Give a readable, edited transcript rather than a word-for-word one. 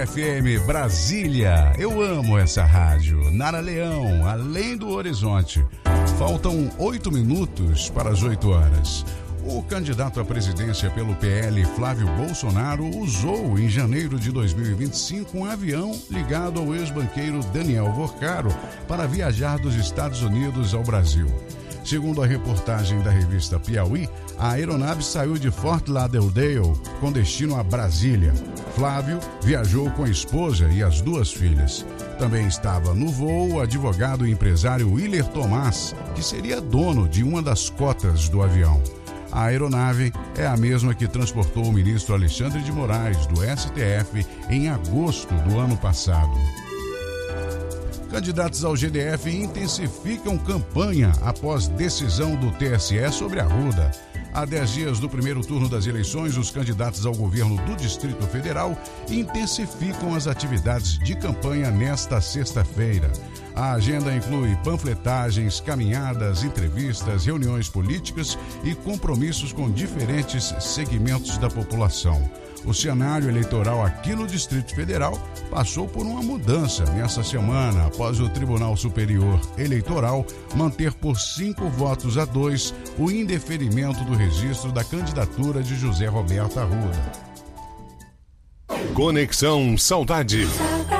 FM Brasília, eu amo essa rádio. Nara Leão, além do horizonte. Faltam 8 minutos para as 8 horas. O candidato à presidência pelo PL, Flávio Bolsonaro, usou em janeiro de 2025 um avião ligado ao ex-banqueiro Daniel Vorcaro para viajar dos Estados Unidos ao Brasil. Segundo a reportagem da revista Piauí, a aeronave saiu de Fort Lauderdale com destino a Brasília. Flávio viajou com a esposa e as 2 filhas. Também estava no voo o advogado e empresário Willer Tomás, que seria dono de uma das cotas do avião. A aeronave é a mesma que transportou o ministro Alexandre de Moraes, do STF, em agosto do ano passado. Candidatos ao GDF intensificam campanha após decisão do TSE sobre a Arruda. Há 10 dias do primeiro turno das eleições, os candidatos ao governo do Distrito Federal intensificam as atividades de campanha nesta sexta-feira. A agenda inclui panfletagens, caminhadas, entrevistas, reuniões políticas e compromissos com diferentes segmentos da população. O cenário eleitoral aqui no Distrito Federal passou por uma mudança nessa semana, após o Tribunal Superior Eleitoral manter por 5-2 o indeferimento do registro da candidatura de José Roberto Arruda. Conexão Saudade.